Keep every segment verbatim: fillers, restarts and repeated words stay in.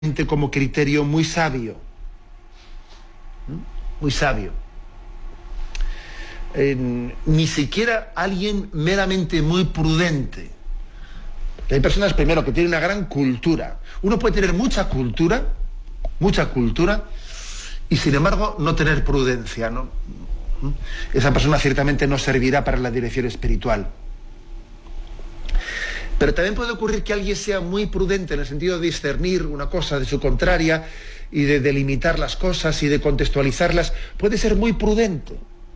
como criterio muy sabio, muy sabio. Eh, ni siquiera alguien meramente muy prudente. Hay personas, primero, que tienen una gran cultura. Uno puede tener mucha cultura, mucha cultura, y sin embargo no tener prudencia, ¿no? Esa persona ciertamente no servirá para la dirección espiritual. Pero también puede ocurrir que alguien sea muy prudente en el sentido de discernir una cosa de su contraria y de delimitar las cosas y de contextualizarlas. Puede ser muy prudente.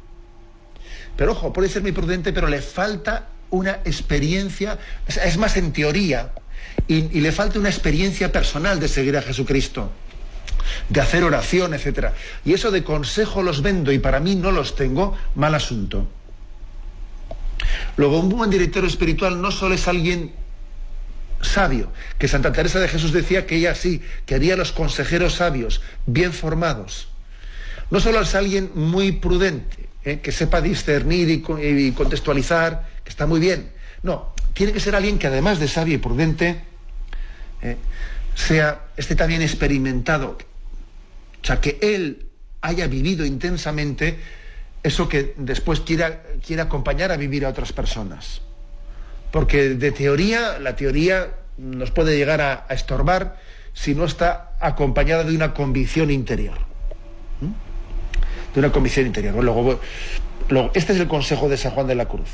Pero ojo, puede ser muy prudente, pero le falta una experiencia, es más en teoría, y, y le falta una experiencia personal de seguir a Jesucristo, de hacer oración, etcétera. Y eso de consejo los vendo y para mí no los tengo, mal asunto. Luego, un buen director espiritual no solo es alguien sabio, que Santa Teresa de Jesús decía que ella sí, quería los consejeros sabios, bien formados. No solo es alguien muy prudente, ¿eh? que sepa discernir y, y contextualizar, que está muy bien. No, tiene que ser alguien que además de sabio y prudente, ¿eh? sea, esté también experimentado. O sea, que él haya vivido intensamente eso que después quiera, quiera acompañar a vivir a otras personas. Porque de teoría, la teoría nos puede llegar a, a estorbar si no está acompañada de una convicción interior. ¿Mm? De una convicción interior. Bueno, luego, luego, este es el consejo de San Juan de la Cruz.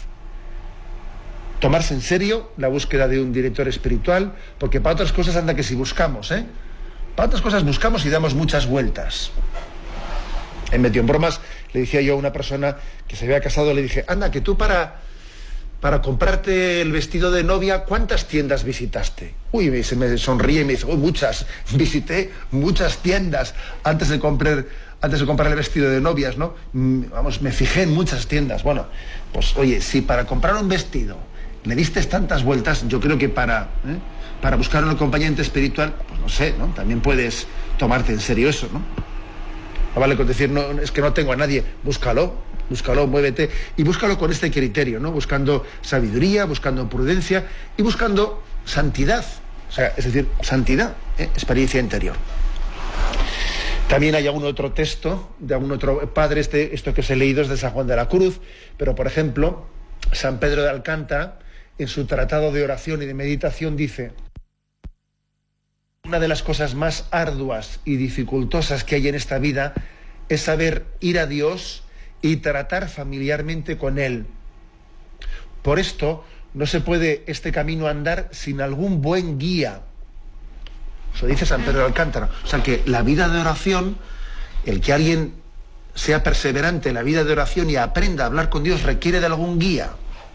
Tomarse en serio la búsqueda de un director espiritual, porque para otras cosas anda que si buscamos, ¿eh? Para otras cosas buscamos y damos muchas vueltas. En medio en bromas le decía yo a una persona que se había casado, le dije, anda, que tú para, para comprarte el vestido de novia, ¿cuántas tiendas visitaste? Uy, se me sonríe y me dice, uy, muchas, visité muchas tiendas antes de comprar, antes de comprar el vestido de novias, ¿no? Vamos, me fijé en muchas tiendas. Bueno, pues oye, si para comprar un vestido le diste tantas vueltas, yo creo que para, ¿eh? para buscar un acompañante espiritual, pues no sé, ¿no? También puedes tomarte en serio eso, ¿no? No vale con decir, no, es que no tengo a nadie, búscalo, búscalo, muévete, y búscalo con este criterio, ¿no? Buscando sabiduría, buscando prudencia y buscando santidad, o sea, es decir, santidad, ¿eh? experiencia interior. También hay algún otro texto de algún otro padre, este, esto que os he leído es de San Juan de la Cruz, pero por ejemplo, San Pedro de Alcántara, en su tratado de oración y de meditación, dice: una de las cosas más arduas y dificultosas que hay en esta vida es saber ir a Dios y tratar familiarmente con Él. Por esto no se puede este camino andar sin algún buen guía. Eso dice San Pedro de Alcántara. O sea que la vida de oración, el que alguien sea perseverante en la vida de oración y aprenda a hablar con Dios, requiere de algún guía.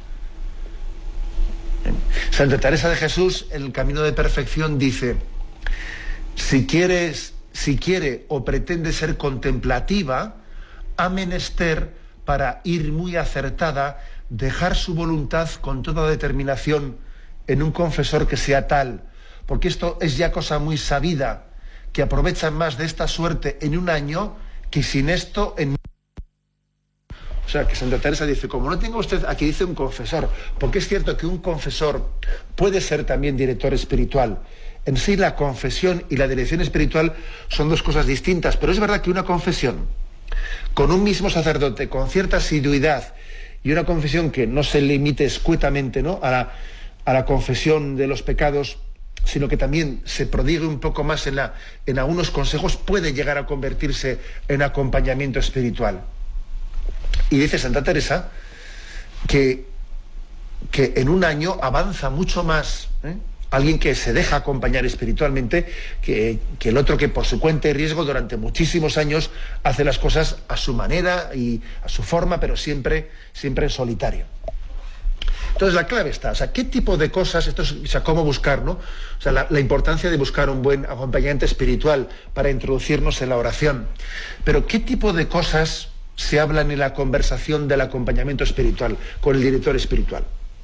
Santa Teresa de Jesús, en el Camino de Perfección, dice: si quieres, si quiere o pretende ser contemplativa, ha menester, para ir muy acertada, dejar su voluntad con toda determinación en un confesor que sea tal, porque esto es ya cosa muy sabida, que aprovechan más de esta suerte en un año que sin esto en... O sea, que Santa Teresa dice, como no tenga usted, aquí dice un confesor, porque es cierto que un confesor puede ser también director espiritual. En sí la confesión y la dirección espiritual son dos cosas distintas, pero es verdad que una confesión con un mismo sacerdote, con cierta asiduidad, y una confesión que no se limite escuetamente, ¿no?, a la, a la confesión de los pecados, sino que también se prodigue un poco más en, la, en algunos consejos, puede llegar a convertirse en acompañamiento espiritual. Y dice Santa Teresa que, que en un año avanza mucho más, ¿eh?, alguien que se deja acompañar espiritualmente que, que el otro que por su cuenta y riesgo durante muchísimos años hace las cosas a su manera y a su forma, pero siempre, siempre en solitario. Entonces la clave está, o sea, ¿qué tipo de cosas, esto es, o sea, cómo buscar, ¿no? O sea, la, la importancia de buscar un buen acompañante espiritual para introducirnos en la oración. Pero ¿qué tipo de cosas se hablan en la conversación del acompañamiento espiritual con el director espiritual?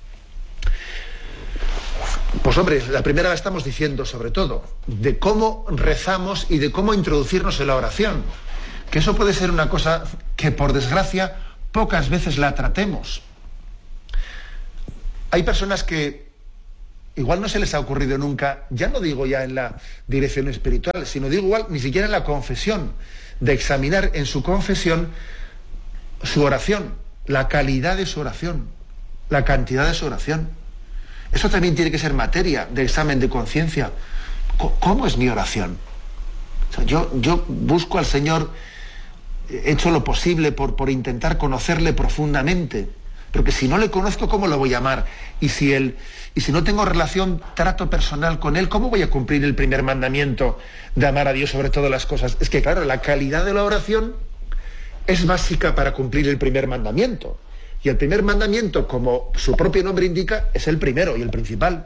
Pues hombre, la primera la estamos diciendo sobre todo, de cómo rezamos y de cómo introducirnos en la oración. Que eso puede ser una cosa que por desgracia pocas veces la tratemos. Hay personas que igual no se les ha ocurrido nunca, ya no digo ya en la dirección espiritual, sino digo igual ni siquiera en la confesión, de examinar en su confesión su oración, la calidad de su oración, la cantidad de su oración. Eso también tiene que ser materia de examen de conciencia. ¿Cómo es mi oración? O sea, yo, yo busco al Señor, he hecho lo posible por, por intentar conocerle profundamente, porque si no le conozco, ¿cómo lo voy a amar? Y si, él, y si no tengo relación, trato personal con Él, ¿cómo voy a cumplir el primer mandamiento de amar a Dios sobre todas las cosas? Es que, claro, la calidad de la oración es básica para cumplir el primer mandamiento. Y el primer mandamiento, como su propio nombre indica, es el primero y el principal.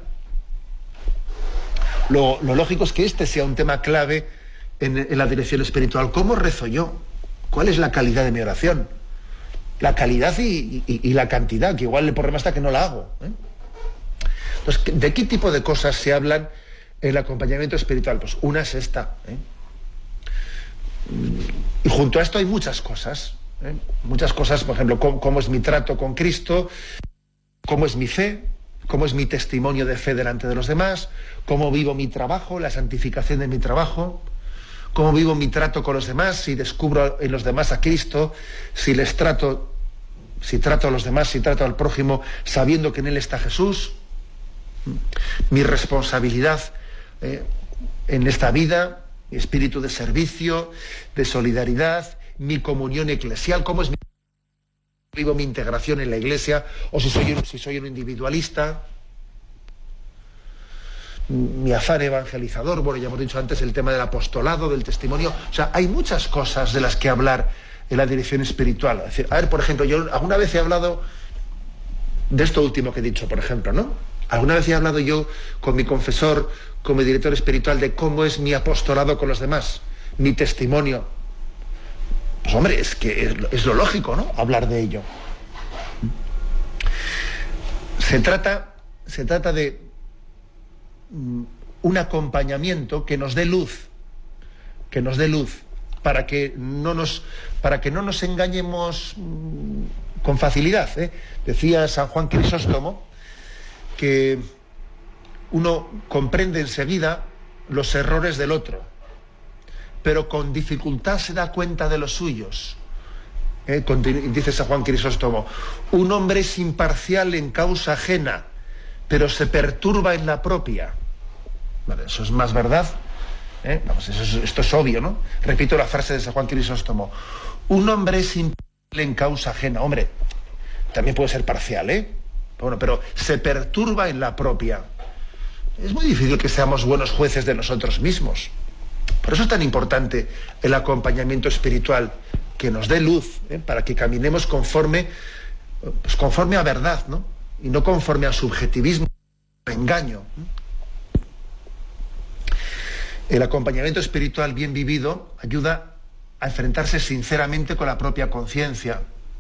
Lo, lo lógico es que este sea un tema clave en, en la dirección espiritual. ¿Cómo rezo yo? ¿Cuál es la calidad de mi oración? La calidad y, y, y la cantidad, que igual el problema está que no la hago, ¿eh? Entonces, ¿de qué tipo de cosas se hablan en el acompañamiento espiritual? Pues una es esta, ¿eh? Y junto a esto hay muchas cosas, ¿eh? Muchas cosas, por ejemplo, cómo, cómo es mi trato con Cristo, cómo es mi fe, cómo es mi testimonio de fe delante de los demás, cómo vivo mi trabajo, la santificación de mi trabajo, cómo vivo mi trato con los demás, si descubro en los demás a Cristo, si les trato, si trato a los demás, si trato al prójimo sabiendo que en Él está Jesús, mi responsabilidad eh, en esta vida, mi espíritu de servicio, de solidaridad, mi comunión eclesial, cómo es mi, vivo mi integración en la Iglesia, o si soy un, si soy un individualista, mi afán evangelizador, bueno, ya hemos dicho antes el tema del apostolado, del testimonio. O sea, hay muchas cosas de las que hablar en la dirección espiritual. Es decir, a ver, por ejemplo, yo alguna vez he hablado de esto último que he dicho, por ejemplo, ¿no? Alguna vez he hablado yo con mi confesor, con mi director espiritual, de cómo es mi apostolado con los demás, mi testimonio. Pues hombre, es que es, es lo lógico, ¿no? Hablar de ello. Se trata, se trata de un acompañamiento que nos dé luz, que nos dé luz, para que no nos, para que no nos engañemos con facilidad, ¿eh? Decía San Juan Crisóstomo que uno comprende enseguida los errores del otro, pero con dificultad se da cuenta de los suyos. ¿Eh? Dice San Juan Crisóstomo, un hombre es imparcial en causa ajena, pero se perturba en la propia. Vale, eso es más verdad, ¿eh? Vamos, eso es, esto es obvio, ¿no? Repito la frase de San Juan Crisóstomo. Un hombre es imparcial en causa ajena. Hombre, también puede ser parcial, ¿eh? Bueno, pero se perturba en la propia. Es muy difícil que seamos buenos jueces de nosotros mismos. Por eso es tan importante el acompañamiento espiritual, que nos dé luz, ¿eh? Para que caminemos conforme, pues conforme a verdad, ¿no? Y no conforme al subjetivismo, al engaño. El acompañamiento espiritual bien vivido ayuda a enfrentarse sinceramente con la propia conciencia,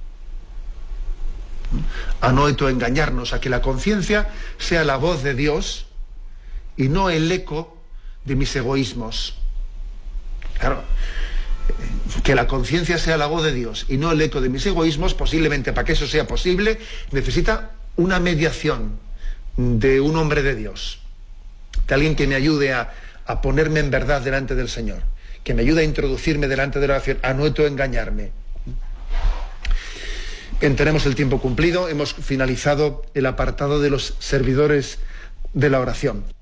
a no autoengañarnos, a que la conciencia sea la voz de Dios y no el eco de mis egoísmos. Claro, que la conciencia sea la voz de Dios y no el eco de mis egoísmos, posiblemente para que eso sea posible, necesita una mediación de un hombre de Dios, de alguien que me ayude a, a ponerme en verdad delante del Señor, que me ayude a introducirme delante de la oración, a no autoengañarme. Bien, tenemos el tiempo cumplido, hemos finalizado el apartado de los servidores de la oración.